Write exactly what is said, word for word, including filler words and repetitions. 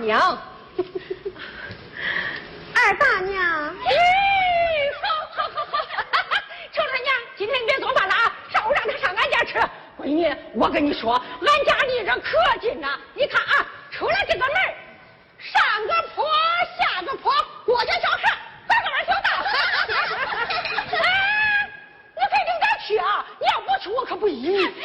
娘。 二大娘。 咦，好好好好，秋春娘，今天别做饭了啊，上午让他上俺家吃。闺女，我跟你说，俺家离这可近呐、啊，你看啊，出了这个门，上个坡下个坡，过桥小河，拐个弯就到。哎，你可以领咱去啊，你要不去我可不依。